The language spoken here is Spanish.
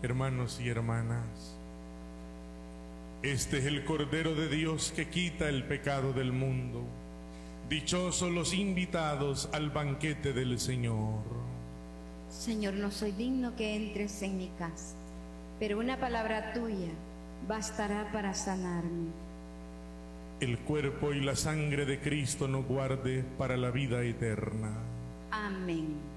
Hermanos y hermanas, este es el Cordero de Dios que quita el pecado del mundo. Dichosos los invitados al banquete del Señor. Señor, no soy digno que entres en mi casa, pero una palabra tuya bastará para sanarme. El cuerpo y la sangre de Cristo nos guarde para la vida eterna. Amén.